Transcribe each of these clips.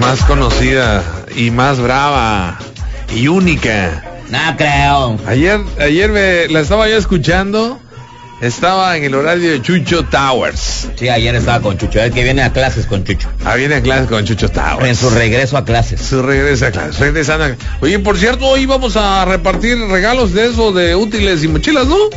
más conocida y más brava y única. No creo. Ayer la estaba yo escuchando. Estaba en el horario de Chucho Towers. Sí, ayer estaba con Chucho. Es que viene a clases con Chucho. Viene a clases con Chucho Towers. En su regreso a clases. Regresando. Oye, por cierto, hoy vamos a repartir regalos de eso, de útiles y mochilas, ¿no?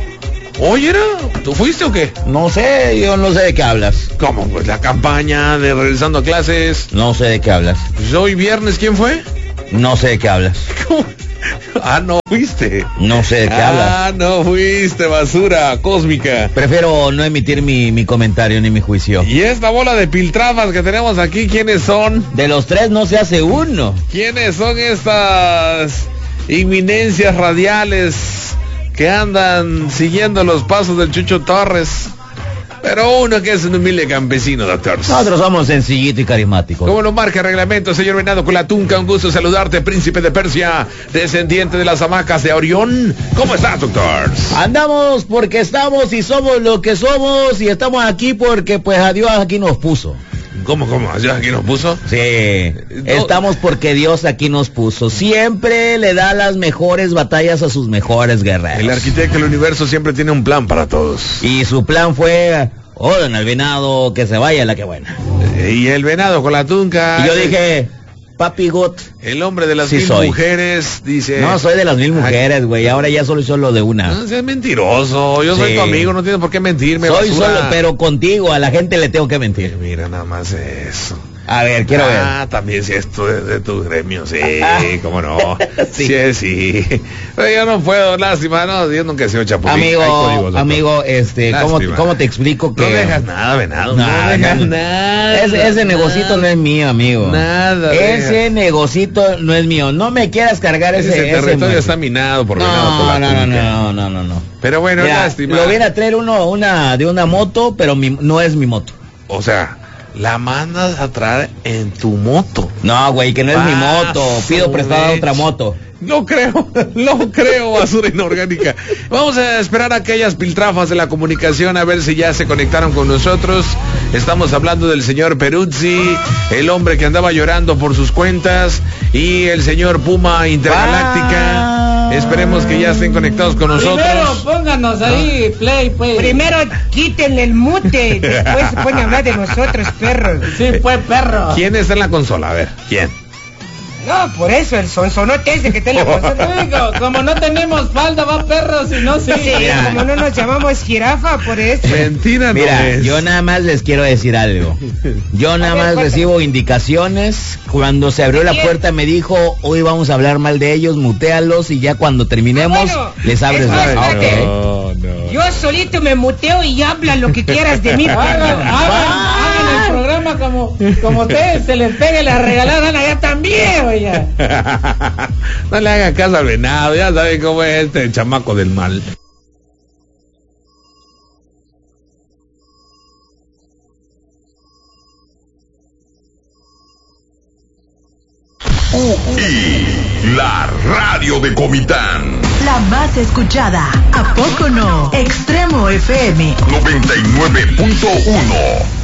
Oye, ¿tú fuiste o qué? No sé, yo no sé de qué hablas. ¿Cómo? Pues la campaña de regresando a clases. No sé de qué hablas. Pues hoy viernes, ¿quién fue? No sé de qué hablas. ¿Cómo? No fuiste. No sé de qué hablas. No fuiste, basura cósmica. Prefiero no emitir mi comentario ni mi juicio. Y esta bola de piltrafas que tenemos aquí, ¿quiénes son? De los tres no se hace uno. ¿Quiénes son estas inminencias radiales que andan siguiendo los pasos del Chucho Torres? Pero uno que es un humilde campesino, doctor. Nosotros somos sencillito y carismáticos. Como lo marca el reglamento, señor Venado con la Tunca, un gusto saludarte, príncipe de Persia, descendiente de las hamacas de Orión. ¿Cómo estás, doctor? Andamos porque estamos y somos lo que somos y estamos aquí porque pues a Dios aquí nos puso. ¿Cómo? ¿Dios aquí nos puso? Sí, estamos porque Dios aquí nos puso. Siempre le da las mejores batallas a sus mejores guerreros. El arquitecto del universo siempre tiene un plan para todos. Y su plan fue, orden al venado, que se vaya la que buena. Y el venado con la Tunca. Y yo dije, papi Got. El hombre de las sí 1000 soy. Mujeres, dice. No, soy de las 1000 mujeres, güey. Ahora ya solo de una. No seas mentiroso. Yo soy tu amigo, no tienes por qué mentirme. Soy basura. solo, pero contigo, a la gente le tengo que mentir. Mira nada más eso. A ver, quiero ver. También si esto es de tu gremio, sí, cómo no. Sí. Sí. Pero yo no puedo, lástima, no, yo nunca he sido chapulín. Amigo, ¿cómo te explico que... No dejas nada, venado, no dejas nada. Ese negocito no es mío, amigo. Nada. Ese negocito no es mío. No me quieras cargar ese territorio está minado por venado. No. Pero bueno, mira, lástima. Lo viene a traer de una moto, pero no es mi moto. O sea, la mandas a traer en tu moto. No, güey, que no es mi moto. Pido prestada otra moto. No creo, basura inorgánica. Vamos a esperar a aquellas piltrafas de la comunicación a ver si ya se conectaron con nosotros. Estamos hablando del señor Peruzzi, el hombre que andaba llorando por sus cuentas, y el señor Puma Intergaláctica. Esperemos que ya estén conectados con nosotros. Primero pónganos ahí, play, pues. Primero quítenle el mute, después se ponen a hablar de nosotros, perros. Sí, pues, perro. ¿Quién está en la consola? A ver, ¿quién? No, por eso, el sonsonote ese que está en la consola. Como no tenemos falda, va, perro, si no, sí. Sí, como no nos llamamos jirafa, por eso. Mentira, mira, no es. Yo nada más les quiero decir algo. Yo nada más recibo indicaciones. Cuando se abrió la puerta me dijo, hoy vamos a hablar mal de ellos, mutéalos y ya cuando terminemos les abres la... Okay. No. Yo solito me muteo y hablan lo que quieras de mí. Hagan el programa como ustedes se les pegue la regalada allá también, oye. No le hagan caso al venado, ya saben cómo es este chamaco del mal. UI, la radio de Comitán. La más escuchada, ¿a poco no? Extremo FM 99.1.